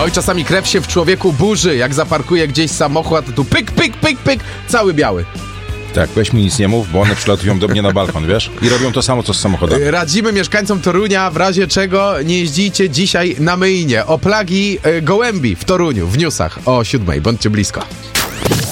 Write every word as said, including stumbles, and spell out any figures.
Oj, czasami krew się w człowieku burzy, jak zaparkuje gdzieś samochód, tu pyk, pyk, pyk, pyk, cały biały. Tak, weź mi nic nie mów, bo one przylatują do mnie na balkon, wiesz? I robią to samo, co z samochodami. Radzimy mieszkańcom Torunia, w razie czego nie jeździcie dzisiaj na myjnie. O plagi e, gołębi w Toruniu, w newsach o siódmej. Bądźcie blisko.